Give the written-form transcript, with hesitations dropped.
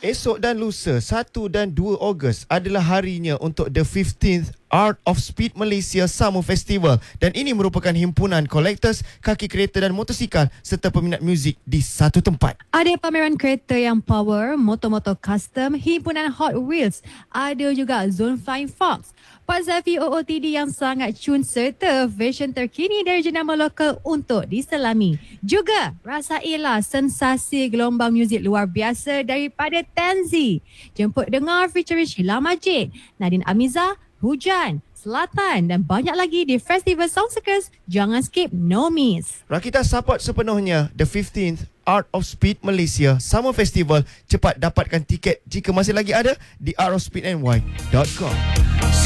Esok dan lusa 1 dan 2 Ogos adalah harinya untuk the 15th Art of Speed Malaysia Summer Festival, dan ini merupakan himpunan kolektor kaki kereta dan motosikal serta peminat muzik di satu tempat. Ada pameran kereta yang power, motor-motor custom, himpunan Hot Wheels, ada juga Zone Flying Fox, Pak Zafi OOTD yang sangat cun serta version terkini dari jenama lokal untuk diselami. Juga rasailah sensasi gelombang muzik luar biasa daripada Tanzi. Jemput dengar featuring Sheila Majid, Nadine Amiza, Hujan, Selatan dan banyak lagi di Festival Sound Circus. Jangan skip, no miss. Rakita support sepenuhnya the 15th Art of Speed Malaysia Summer Festival. Cepat dapatkan tiket jika masih lagi ada di artofspeedny.com.